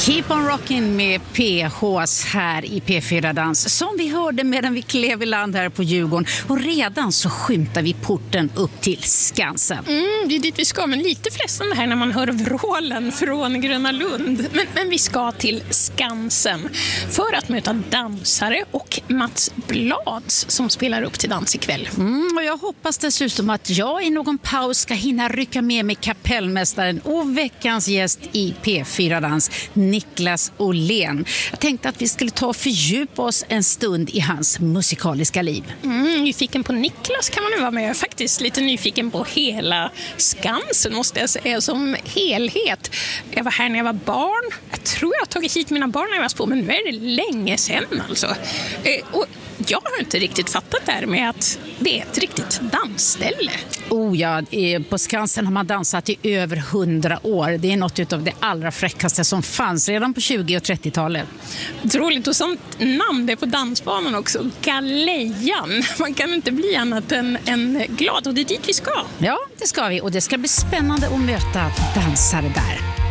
Keep on rocking med PHs här i P4 Dans, som vi hörde medan vi klev i land här på Djurgården. Och redan så skymtar vi porten upp till Skansen. Det är dit vi ska, men lite frestande här när man hör vrålen från Gröna Lund. Men vi ska till Skansen för att möta dansare och Mats Blads som spelar upp till dans ikväll. Och jag hoppas dessutom att jag i någon paus ska hinna rycka med mig kapellmästaren och veckans gäst i P4 Dans, Niklas Åhlén. Jag tänkte att vi skulle ta och fördjupa oss en stund i hans musikaliska liv. Nyfiken på Niklas kan man nu vara med. Jag är faktiskt lite nyfiken på hela Skansen, måste jag säga, som helhet. Jag var här när jag var barn. Jag tror jag har tagit hit mina barn när jag var små, men nu är det länge sedan alltså. Och jag har inte riktigt fattat det här med att det är ett riktigt dansställe. På Skansen har man dansat i över 100 år. Det är något av det allra fräckaste som fanns redan på 20- och 30-talet. Troligt, och sånt namn det är på dansbanan också. Galejan. Man kan inte bli annat än glad, och det är dit vi ska. Ja, det ska vi, och det ska bli spännande att möta dansare där.